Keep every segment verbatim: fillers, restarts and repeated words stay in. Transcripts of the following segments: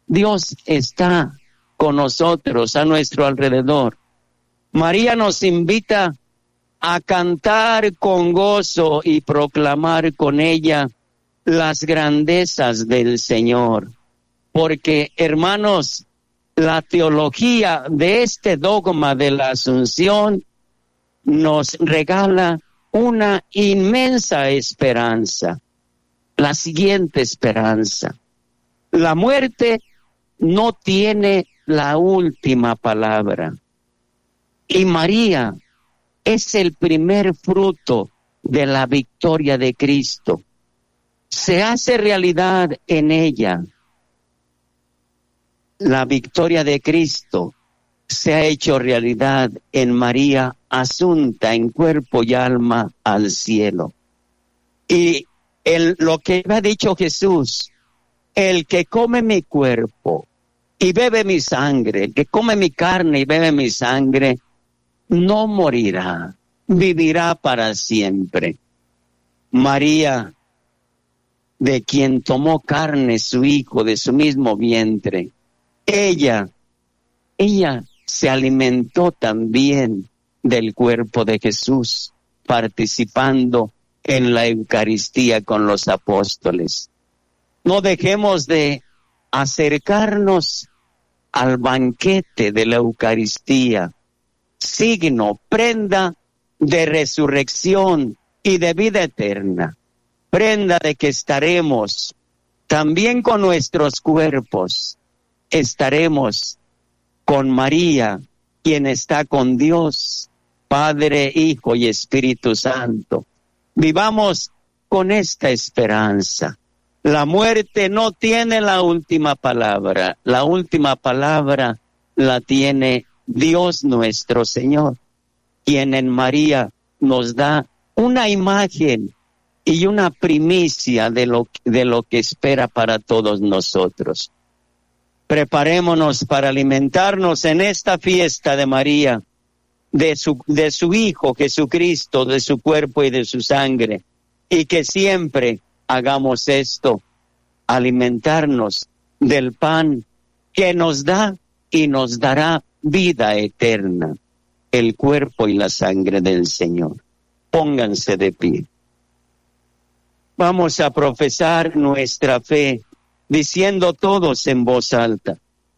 Dios está con nosotros, a nuestro alrededor. María nos invita a cantar con gozo y proclamar con ella las grandezas del Señor. Porque, hermanos, la teología de este dogma de la Asunción nos regala una inmensa esperanza. La siguiente esperanza: la muerte no tiene la última palabra. Y María es el primer fruto de la victoria de Cristo. Se hace realidad en ella. La victoria de Cristo se ha hecho realidad en María, asunta en cuerpo y alma al cielo. Y el, lo que ha dicho Jesús: el que come mi cuerpo y bebe mi sangre, el que come mi carne y bebe mi sangre, no morirá, vivirá para siempre. María, de quien tomó carne su hijo de su mismo vientre, ella, ella se alimentó también del cuerpo de Jesús, participando en la Eucaristía con los apóstoles. No dejemos de acercarnos al banquete de la Eucaristía, signo, prenda de resurrección y de vida eterna, prenda de que estaremos también con nuestros cuerpos, estaremos con María, quien está con Dios, Padre, Hijo y Espíritu Santo. Vivamos con esta esperanza. La muerte no tiene la última palabra. La última palabra la tiene Dios nuestro Señor, quien en María nos da una imagen y una primicia de lo, de lo que espera para todos nosotros. Preparémonos para alimentarnos en esta fiesta de María, de su, de su Hijo Jesucristo, de su cuerpo y de su sangre, y que siempre hagamos esto, alimentarnos del pan que nos da y nos dará vida eterna, el cuerpo y la sangre del Señor. Pónganse de pie. Vamos a profesar nuestra fe, diciendo todos en voz alta: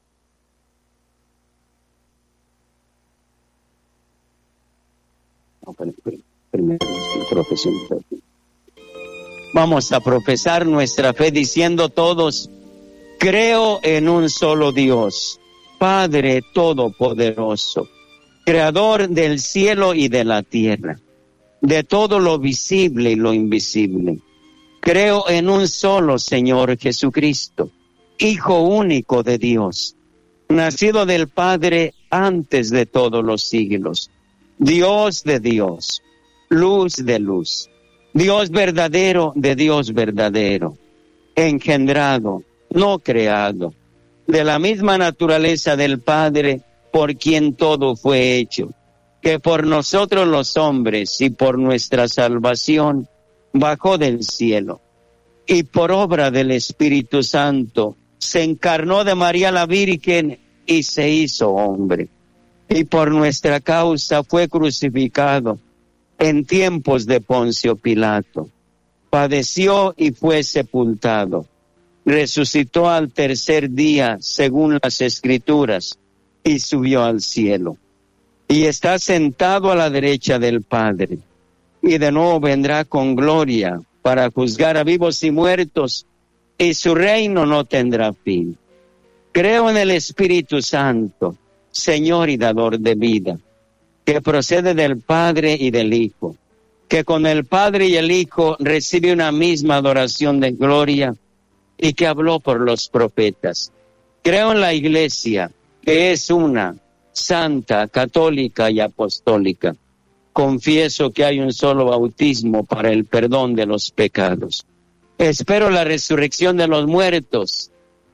Vamos a profesar nuestra fe diciendo todos: creo en un solo Dios, Padre Todopoderoso, Creador del cielo y de la tierra, de todo lo visible y lo invisible. Creo en un solo Señor Jesucristo, Hijo único de Dios, nacido del Padre antes de todos los siglos, Dios de Dios, luz de luz, Dios verdadero de Dios verdadero, engendrado, no creado, de la misma naturaleza del Padre, por quien todo fue hecho, que por nosotros los hombres y por nuestra salvación bajó del cielo, y por obra del Espíritu Santo se encarnó de María la Virgen y se hizo hombre, y por nuestra causa fue crucificado en tiempos de Poncio Pilato, padeció y fue sepultado, resucitó al tercer día según las Escrituras y subió al cielo, y está sentado a la derecha del Padre, y de nuevo vendrá con gloria para juzgar a vivos y muertos, y su reino no tendrá fin. Creo en el Espíritu Santo, Señor y dador de vida, que procede del Padre y del Hijo, que con el Padre y el Hijo recibe una misma adoración de gloria, y que habló por los profetas. Creo en la Iglesia, que es una, santa, católica y apostólica. Confieso que hay un solo bautismo para el perdón de los pecados. Espero la resurrección de los muertos.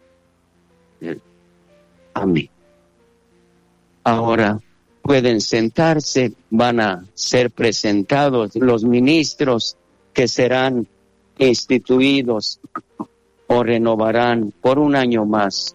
Amén. Ahora pueden sentarse, van a ser presentados los ministros que serán instituidos o renovarán por un año más